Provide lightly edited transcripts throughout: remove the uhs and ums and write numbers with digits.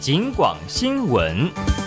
警广新闻。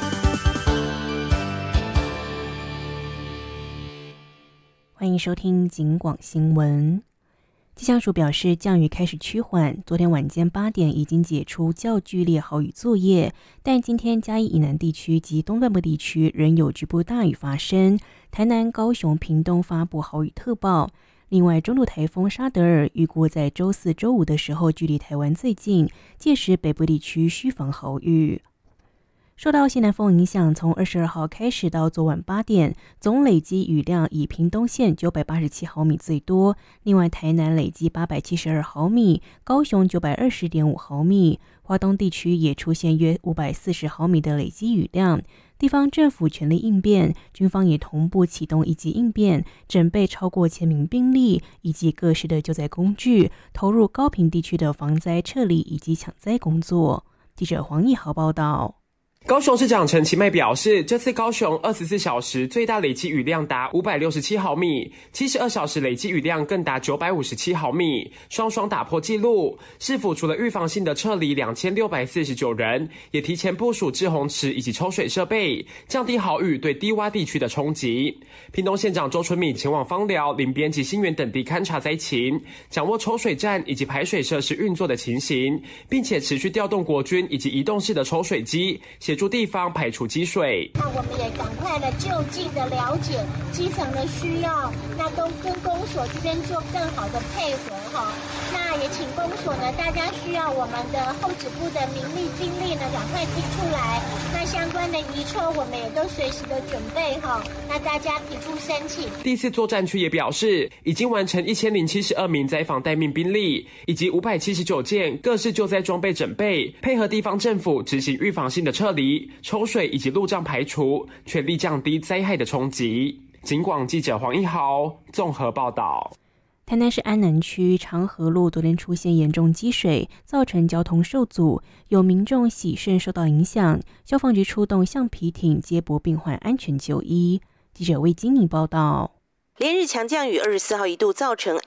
欢迎收听警广新闻。气象署表示，降雨开始趋缓，昨天晚间8点已经解除较剧烈豪雨作业，但今天嘉义以南地区及东半部地区仍有局部大雨发生。台南、高雄、屏东发布豪雨特报。另外，中度台风沙德尔预估在周4、周5的时候距离台湾最近，届时北部地区需防豪雨。受到西南风影响，从22号开始到昨晚8点，总累积雨量以屏东县987毫米最多，另外台南累积872毫米，高雄920.5毫米，花东地区也出现约540毫米的累积雨量。地方政府全力应变，军方也同步启动一级应变，整备超过1000名兵力以及各式的救灾工具，投入高屏地区的防灾撤离以及抢灾工作。记者黄义豪报道。 高雄市长陈其迈表示，这次高雄24小时最大累积雨量达567毫米，72小时累积雨量更达957毫米，双双打破纪录。市府除了预防性的撤离2649人，也提前部署滞洪池以及抽水设备，降低豪雨对低洼地区的冲击。屏东县长周春米前往枋寮、林边及新园等地勘察灾情，掌握抽水站以及排水设施运作的情形，并且持续调动国军以及移动式的抽水机，协助地方排除积水。 那我们也赶快的就近的了解基层的需要，那都跟公所这边做更好的配合哈。那也请公所呢，大家需要我们的后指部的民力兵力呢，赶快提出来。那相关的移抽，我们也都随时的准备哈。那大家提出申请。 第4作战区也表示，已经完成1072名灾防待命兵力，以及579件各式救灾装备整备，配合地方政府执行预防性的撤离、抽水以及路障排除，全力降低灾害的冲击。警广记者黄一豪综合报道。 台南市安南区长河路昨天出现严重积水，造成交通受阻，有民众洗肾受到影响，消防局出动橡皮艇接驳病患安全就医。记者魏金妮报道。 连日强降雨24号一度造成